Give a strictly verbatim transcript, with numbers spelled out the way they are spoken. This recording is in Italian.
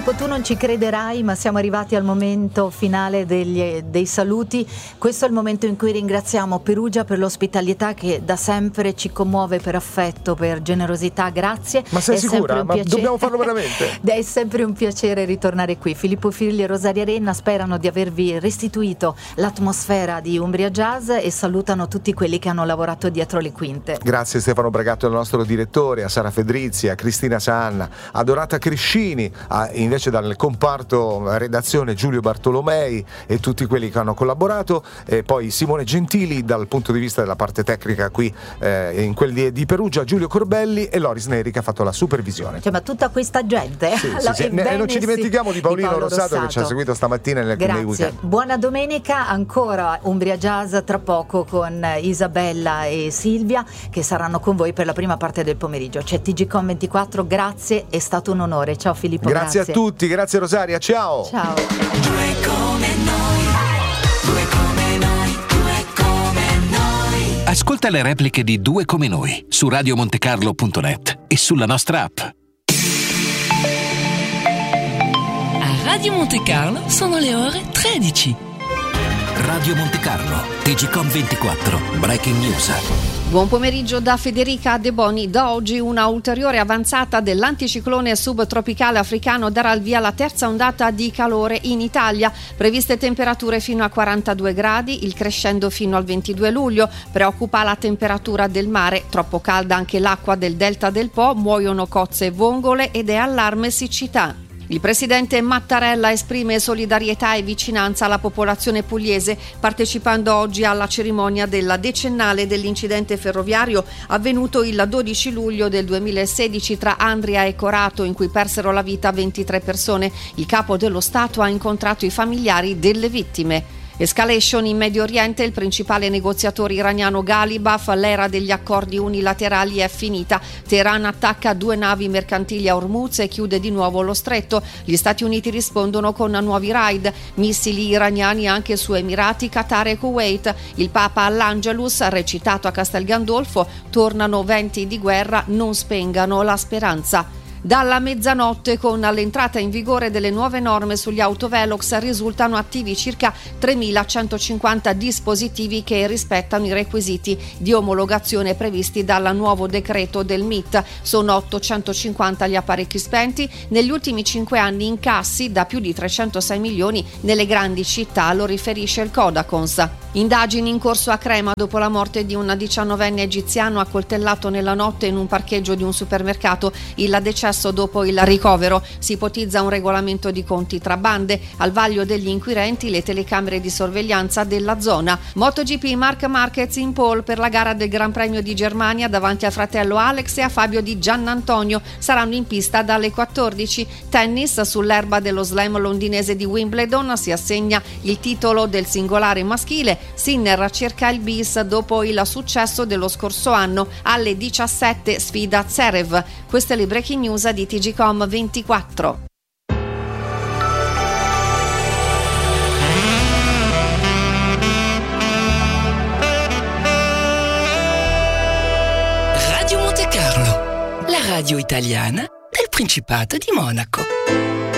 Filippo, tu non ci crederai, ma siamo arrivati al momento finale degli, dei saluti. Questo è il momento in cui ringraziamo Perugia per l'ospitalità che da sempre ci commuove per affetto, per generosità. Grazie. Ma sei è sicura? Ma piacere... dobbiamo farlo veramente? È sempre un piacere ritornare qui. Filippo Figli e Rosaria Renna sperano di avervi restituito l'atmosfera di Umbria Jazz e salutano tutti quelli che hanno lavorato dietro le quinte. Grazie Stefano Bragato, il nostro direttore, a Sara Fedrizzi, a Cristina Sanna, a Dorata Crescini, a, invece dal comparto redazione Giulio Bartolomei e tutti quelli che hanno collaborato, e poi Simone Gentili dal punto di vista della parte tecnica qui eh, in quel di, di Perugia, Giulio Corbelli e Loris Neri che ha fatto la supervisione. Cioè, ma tutta questa gente sì, sì, sì. E non ci dimentichiamo di Paolino di Rossato, Rossato che ci ha seguito stamattina nel, nei weekend. Buona domenica, ancora Umbria Jazz tra poco con Isabella e Silvia che saranno con voi per la prima parte del pomeriggio. C'è T G Com ventiquattro, grazie, è stato un onore. Ciao Filippo. Grazie, grazie a tutti, grazie Rosaria, ciao. Ciao. Due come noi, due come noi, due come noi. Ascolta le repliche di Due come noi su radio montecarlo punto net e sulla nostra app. A Radio Monte Carlo sono le ore tredici. Radio Monte Carlo, T G Com ventiquattro, Breaking News. Buon pomeriggio da Federica De Boni. Da oggi una ulteriore avanzata dell'anticiclone subtropicale africano darà il via alla terza ondata di calore in Italia. Previste temperature fino a quarantadue gradi, il crescendo fino al ventidue luglio. Preoccupa la temperatura del mare, troppo calda anche l'acqua del delta del Po, muoiono cozze e vongole ed è allarme siccità. Il presidente Mattarella esprime solidarietà e vicinanza alla popolazione pugliese partecipando oggi alla cerimonia della decennale dell'incidente ferroviario avvenuto il dodici luglio del duemilasedici tra Andria e Corato, in cui persero la vita ventitré persone. Il capo dello Stato ha incontrato i familiari delle vittime. Escalation in Medio Oriente, il principale negoziatore iraniano Ghalibaf, l'era degli accordi unilaterali è finita. Teheran attacca due navi mercantili a Hormuz e chiude di nuovo lo stretto. Gli Stati Uniti rispondono con nuovi raid, missili iraniani anche su Emirati, Qatar e Kuwait. Il Papa all'Angelus, recitato a Castel Gandolfo, tornano venti di guerra, non spengano la speranza. Dalla mezzanotte, con l'entrata in vigore delle nuove norme sugli autovelox, risultano attivi circa tremilacentocinquanta dispositivi che rispettano i requisiti di omologazione previsti dal nuovo decreto del M I T. Sono ottocentocinquanta gli apparecchi spenti negli ultimi cinque anni, incassi da più di trecentosei milioni nelle grandi città, lo riferisce il Codacons. Indagini in corso a Crema dopo la morte di un diciannovenne egiziano accoltellato nella notte in un parcheggio di un supermercato. Il decesso dopo il ricovero. Si ipotizza un regolamento di conti tra bande. Al vaglio degli inquirenti le telecamere di sorveglianza della zona. MotoGP, Marc Marquez in pole per la gara del Gran Premio di Germania davanti al fratello Alex e a Fabio Di Giannantonio. Saranno in pista dalle quattordici. Tennis, sull'erba dello slam londinese di Wimbledon si assegna il titolo del singolare maschile. Sinner cerca il bis dopo il successo dello scorso anno. Alle diciassette sfida Zverev. Queste le breaking news di T G Com ventiquattro. Radio Monte Carlo, la radio italiana del Principato di Monaco.